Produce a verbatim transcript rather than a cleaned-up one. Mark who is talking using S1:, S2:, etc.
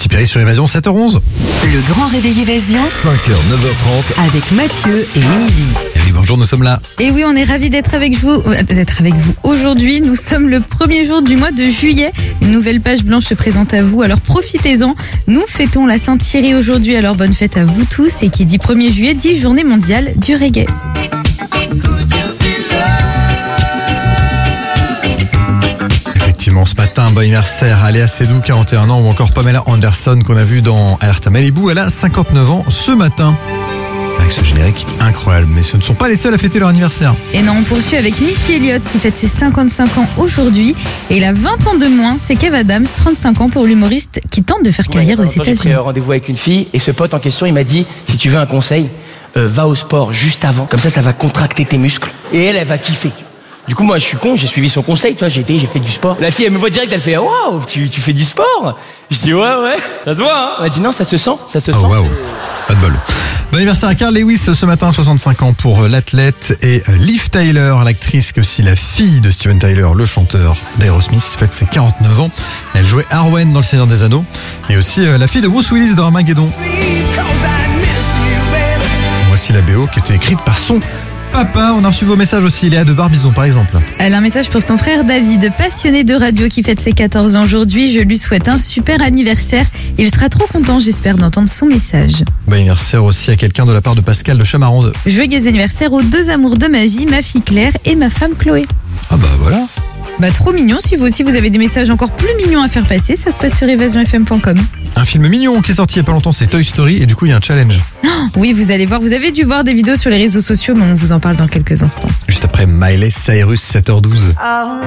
S1: Perry sur Évasion, sept heures onze.
S2: Le grand réveil Évasion,
S3: cinq heures, neuf heures trente.
S2: avec Mathieu et Émilie.
S1: Et oui, bonjour, nous sommes là.
S4: Et oui, on est ravis d'être avec vous, euh, d'être avec vous aujourd'hui. Nous sommes le premier jour du mois de juillet. Une nouvelle page blanche se présente à vous, alors profitez-en. Nous fêtons la Saint-Thierry aujourd'hui, alors bonne fête à vous tous. Et qui dit premier juillet dit journée mondiale du reggae.
S1: Effectivement, ce matin, bon anniversaire à Léa Seydoux, quarante et un ans, ou encore Pamela Anderson qu'on a vu dans Alerta Malibu. Elle a cinquante-neuf ans ce matin. Avec ce générique incroyable, mais ce ne sont pas les seuls à fêter leur anniversaire.
S4: Et non, on poursuit avec Missy Elliott qui fête ses cinquante-cinq ans aujourd'hui. Et il a vingt ans de moins, c'est Kev Adams, trente-cinq ans pour l'humoriste qui tente de faire carrière
S5: Ouais,
S4: aux
S5: J'ai pris
S4: États-Unis.
S5: un rendez-vous avec une fille et ce pote en question, il m'a dit si tu veux un conseil, euh, va au sport juste avant, comme ça, ça va contracter tes muscles. Et elle, elle va kiffer. Du coup, moi, je suis con, j'ai suivi son conseil, toi, j'ai été, j'ai fait du sport. La fille, elle me voit direct, elle fait waouh, tu, tu fais du sport. Je dis ouais, ouais, ça se voit, hein. Elle m'a dit non, ça se sent, ça se
S1: Oh
S5: sent.
S1: waouh, pas de bol. Bon anniversaire à Carl Lewis ce matin, soixante-cinq ans pour l'athlète, et Liv Tyler, l'actrice, qui est aussi la fille de Steven Tyler, le chanteur d'Aerosmith, fête ses quarante-neuf ans. Elle jouait Arwen dans Le Seigneur des Anneaux, et aussi euh, la fille de Bruce Willis dans Armageddon. Voici la B O qui était écrite par son papa. On a reçu vos messages aussi, Léa de Barbizon par exemple.
S4: Elle a un message pour son frère David, passionné de radio qui fête ses quatorze ans aujourd'hui. Je lui souhaite un super anniversaire. Il sera trop content, j'espère, d'entendre son message.
S1: Bon anniversaire aussi à quelqu'un de la part de Pascal de Chamaronde.
S4: Joyeux anniversaire aux deux amours de ma vie, ma fille Claire et ma femme Chloé.
S1: Ah bah voilà.
S4: Bah trop mignon, si vous aussi vous avez des messages encore plus mignons à faire passer, ça se passe sur évasion f m point com.
S1: Un film mignon qui est sorti il y a pas longtemps, c'est Toy Story, et du coup il y a un challenge.
S4: Oui, vous allez voir, vous avez dû voir des vidéos sur les réseaux sociaux, mais on vous en parle dans quelques instants.
S1: Juste après Miley Cyrus, sept heures douze.